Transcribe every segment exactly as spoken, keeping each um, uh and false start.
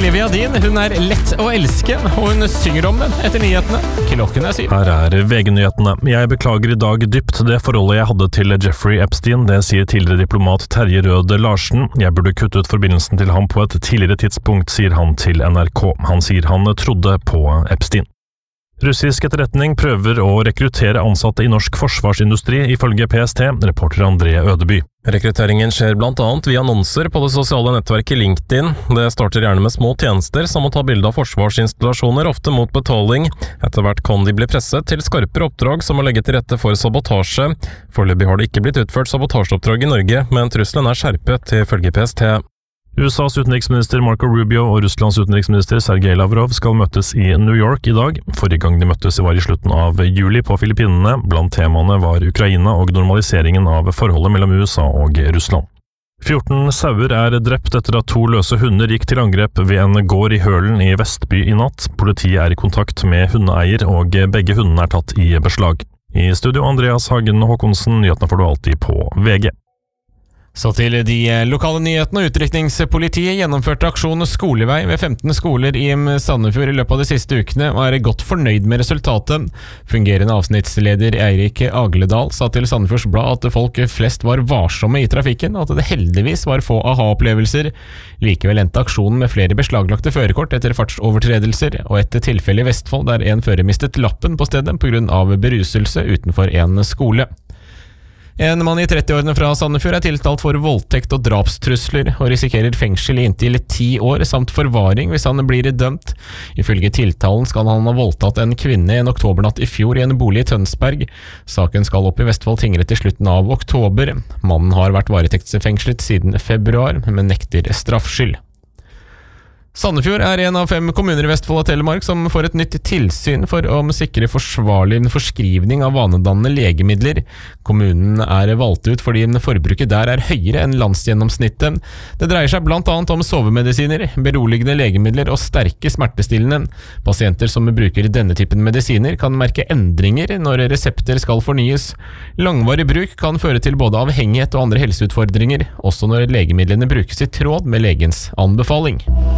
Olivia Dean. Hun er lett å elske, og hun synger om den etter nyhetene. Klokken er syv. Her er V G-nyhetene. Jeg beklager i dag dypt det forholdet jeg hadde til Jeffrey Epstein. Det sier tidligere diplomat Terje Rød Larsen. Jeg burde kutte ut forbindelsen til ham på et tidligere tidspunkt, sier han til N R K. Han sier han trodde på Epstein. Russisk etterretning prøver å rekruttere ansatte i norsk forsvarsindustri, ifølge P S T, reporter André Ødeby. Rekrutteringen skjer blant annet via annonser på det sosiale nettverket LinkedIn. Det starter gjerne med små tjenester, som å ta bilde av forsvarsinstallasjoner, ofte mot betaling. Etter hvert kan de bli presset til skarpere oppdrag, som å legge til rette for sabotasje. Foreløpig har det ikke blitt utført sabotasjeoppdrag i Norge, men trusselen er skjerpet, ifølge P S T. U S A's utenriksminister Marco Rubio og Russlands utenriksminister Sergej Lavrov skal møtes i New York i dag. Forrige gang de møttes var i slutten av juli på Filippinene. Blant temaene var Ukraina og normaliseringen av forholdet mellom U S A og Russland. fjorten sauer er drept etter at to løse hunder gikk til angrep ved en gård i Hølen i Vestby i natt. Politiet er i kontakt med hundeeier, og begge hundene er tatt i beslag. I studio Andreas Hagen Håkonsen, nyhetene får du alltid på V G. Så til de lokale nyhetene. Utrykningspolitiet gjennomførte aksjon skolevei ved femten skoler i Sandefjord i løpet av de siste ukene, og er godt fornøyd med resultatet. Fungerende avsnittsleder Eirik Agledal sa til Sandefjords Blad at folk flest var varsomme i trafikken, og at det heldigvis var få aha-opplevelser. Likevel endte aksjonen med flere beslaglagte førerkort etter fartsovertredelser, og et tilfelle i Vestfold der en fører mistet lappen på stedet på grunn av beruselse utenfor en skole. En mann i trettiårene fra Sandefjord er tiltalt for voldtekt og drapstrusler, og risikerer fengsel i inntil ti år samt forvaring hvis han blir dømt. Ifølge tiltalen skal han ha voldtatt en kvinne en oktobernatt i fjor i en bolig i Tønsberg. Saken skal opp i Vestfold tingrett i slutten av oktober. Mannen har vært varetektsfengslet siden februar, men nekter straffskyld. Sandefjord er en av fem kommuner i Vestfold og Telemark som får et nytt tilsyn for å sikre forsvarlig forskrivning av vanedannende legemidler. Kommunen er valgt ut fordi forbruket der er høyere enn landsgjennomsnittet. Det dreier seg blant annet om sovemedisiner, beroligende legemidler og sterke smertestillende. Pasienter som bruker denne typen medisiner kan merke endringer når resepter skal fornyes. Langvarig bruk kan føre til både avhengighet og andre helseutfordringer, også når legemidlene brukes i tråd med legens anbefaling.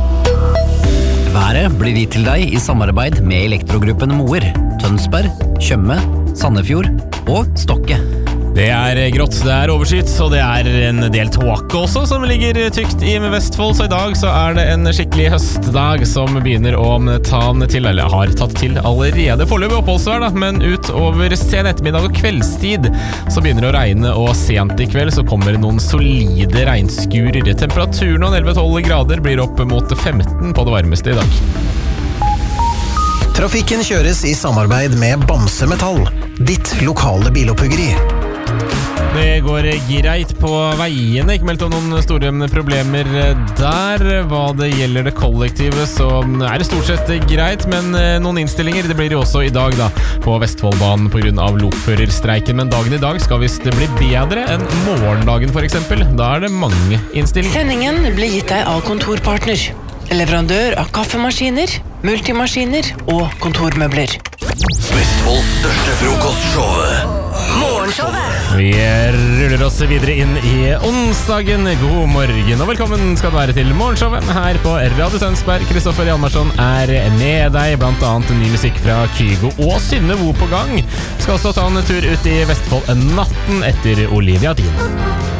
Været blir gitt til deg i samarbeid med Elektrogruppen Moer, Tønsberg, Tjøme, Sandefjord og Stokke. Det er grått, det er overskyet, og det er en del tåke også som ligger tykt i Vestfold, så i dag så er det en skikkelig høstdag som begynner å ta til, eller har tatt til allerede. Foreløpig oppholdsvær da, men utover sen ettermiddag og kveldstid så begynner det å regne, og sent i kveld så kommer noen solide regnskurer. Temperaturen og elleve til tolv grader blir opp mot femten på det varmeste i dag. Trafikken kjøres i samarbeid med Bamse Metall, ditt lokale bilopphuggeri. Det går greit på veiene, ikke meldt om noen store problemer der. Hva det gjelder det kollektive så er det stort sett greit, men noen innstillinger det blir jo også i dag da, på Vestfoldbanen på grunn av lokførerstreiken. Men dagen i dag skal visst bli bedre enn morgendagen for eksempel. Da er det mange innstillinger. Sendingen blir gitt deg av Kontorpartner, leverandør av kaffemaskiner, multimaskiner og kontormøbler. Vestfolds største frokostshow. Morgenshowet. Vi ruller oss videre inn i onsdagen. God morgen og velkommen skal du være til Morgenshowet her på Radio Tønsberg. Kristoffer Hjalmarsson er med deg, blant annet ny musikk fra Kygo og Synne Wo på gang. Skal også ta en tur ut i Vestfold natten etter Olivia Dean.